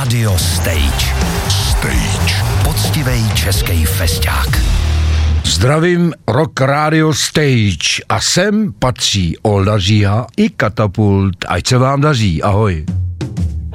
Radio Stage. Poctivej český festák. Zdravím Rock Radio Stage a sem patří Olda Říha i Katapult. Ať se vám daří, ahoj.